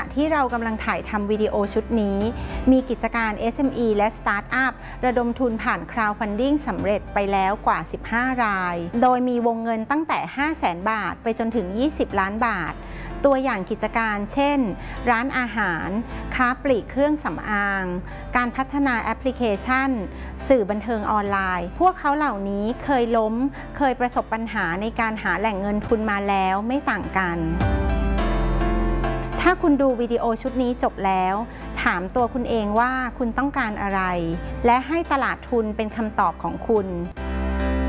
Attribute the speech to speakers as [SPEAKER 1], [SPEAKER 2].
[SPEAKER 1] ที่เรากำลังถ่ายทำวิดีโอชุดนี้มีกิจการ SME และ Startup ระดมทุนผ่าน Crowdfunding สำเร็จไปแล้วกว่า 15 ราย โดยมีวงเงินตั้งแต่ 500,000 บาทไปจนถึง 20 ล้านบาท ตัวอย่างกิจการเช่น ร้านอาหารค้าปลีกเครื่องสำอางการพัฒนาแอปพลิเคชันสื่อบันเทิงออนไลน์พวกเขาเหล่านี้เคยล้มเคยประสบปัญหาในการหาแหล่งเงินทุนมาแล้วไม่ต่างกันถ้าคุณดูวิดีโอชุดนี้จบแล้วถามตัวคุณเองว่าคุณต้องการอะไรและให้ตลาดทุนเป็นคำตอบของคุณ